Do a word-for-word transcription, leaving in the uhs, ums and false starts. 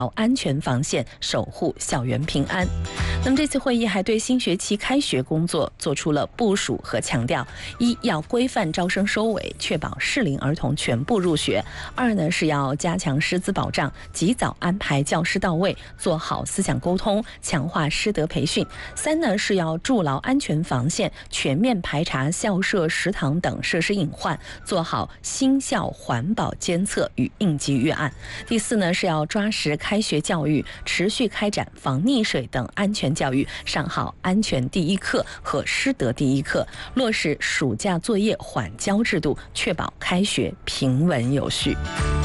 安全防线，守护校园平安。那么这次会议还对新学期开学工作做出了部署和强调：一要规范招生收尾，确保适龄儿童全部入学；二呢是要加强师资保障，及早安排教师到位，做好思想沟通，强化师德培训；三呢是要筑牢安全防线，全面排查校舍、食堂等设施隐患，做好新校环保监测与应急预案；第四呢是要抓实开学教育，持续开展防溺水等安全教育，上好安全第一课和师德第一课，落实暑假作业缓交制度，确保开学平稳有序。